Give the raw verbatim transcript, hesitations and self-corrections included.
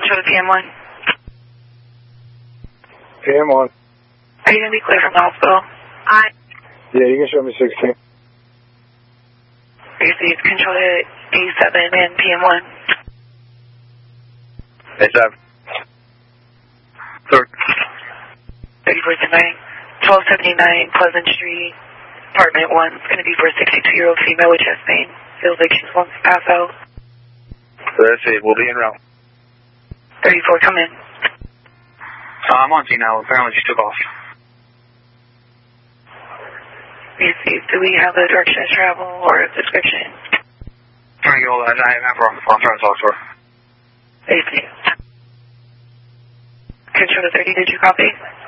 Control to P M one. P M one. Are you going to be clear from the hospital? I. Yeah, you can show me sixteen. Received. Control to A seven and P M one. A seven. Third. thirty-four tonight. twelve seventy-nine Pleasant Street. Apartment one. It's going to be for a sixty-two-year-old female with chest pain. Feels like she wants to pass out. Let's see. We'll be in route. thirty-four, come in. Uh, I'm on scene now. Apparently she took off. Received. Do we have a direction of travel or a description? Trying to get all that. I have her. I'm trying to talk to her. Received. Control to thirty, did you copy?